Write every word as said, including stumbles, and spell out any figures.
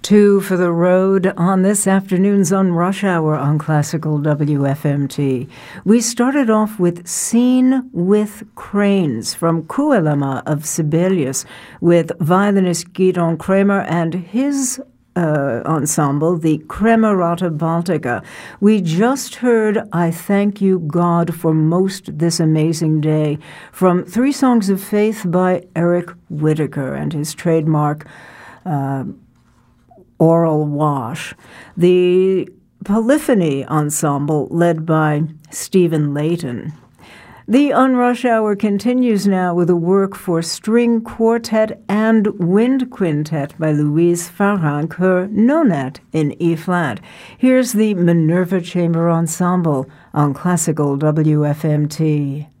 Two for the road on this afternoon's On Rush Hour on Classical W F M T. We started off with Scene with Cranes from Kuolema of Sibelius with violinist Gidon Kremer and his uh, ensemble, the Kremerata Baltica. We just heard I Thank You, God, for Most This Amazing Day from Three Songs of Faith by Eric Whitacre and his trademark uh, oral wash. The Polyphony Ensemble, led by Stephen Layton. The On-Rush Hour continues now with a work for string quartet and wind quintet by Louise Farranc, her Nonette in E-flat. Here's the Minerva Chamber Ensemble on Classical W F M T.